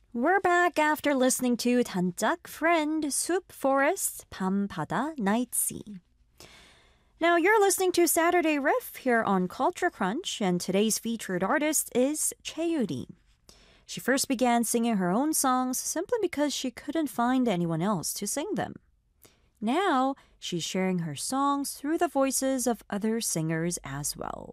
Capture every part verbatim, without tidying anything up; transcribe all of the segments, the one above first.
We're back after listening to 단짝 Friend, Soup Forest, 밤 바다 Night Sea. Now you're listening to Saturday Riff here on Culture Crunch, and today's featured artist is Chaeyoori. She first began singing her own songs simply because she couldn't find anyone else to sing them. Now she's sharing her songs through the voices of other singers as well.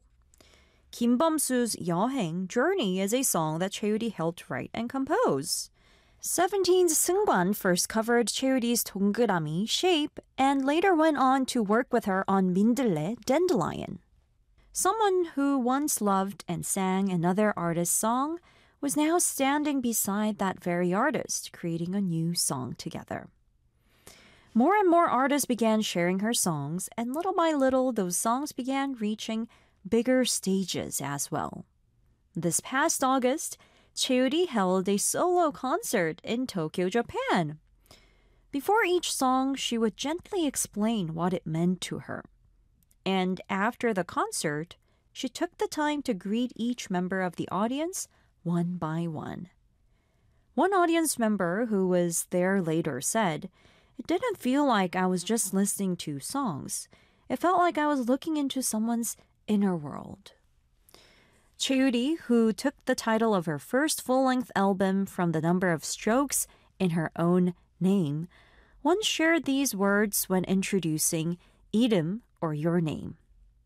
김범수's 여행, Journey is a song that Chaeyoori helped write and compose. Seventeen's Seungkwan first covered Chaeyoori's 동그라미, Shape, and later went on to work with her on 민들레, Dandelion. Someone who once loved and sang another artist's song was now standing beside that very artist, creating a new song together. More and more artists began sharing her songs, and little by little, those songs began reaching bigger stages as well. This past August, Chaeyoori held a solo concert in Tokyo, Japan. Before each song, she would gently explain what it meant to her. And after the concert, she took the time to greet each member of the audience one by one. One audience member who was there later said, "It didn't feel like I was just listening to songs. It felt like I was looking into someone's inner world." Chaeyoori, who took the title of her first full-length album from the number of strokes in her own name, once shared these words when introducing 이름 or your name.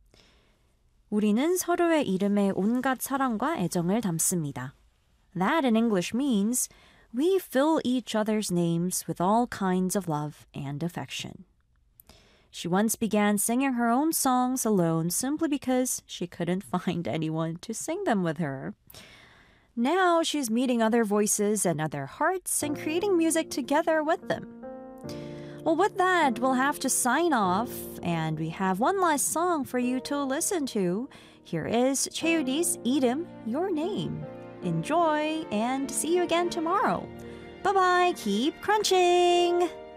우리는 서로의 이름에 온갖 사랑과 애정을 담습니다. That in English means, we fill each other's names with all kinds of love and affection. She once began singing her own songs alone simply because she couldn't find anyone to sing them with her. Now she's meeting other voices and other hearts and creating music together with them. Well, with that, we'll have to sign off, and we have one last song for you to listen to. Here is Chaeyoori's 이름, Your Name. Enjoy, and see you again tomorrow. Bye-bye, keep crunching!